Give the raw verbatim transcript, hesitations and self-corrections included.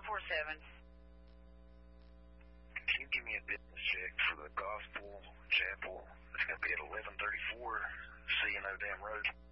one four seven. Can you give me a business check for the Gospel Chapel? It's going to be at eleven thirty-four C and O Dam Road.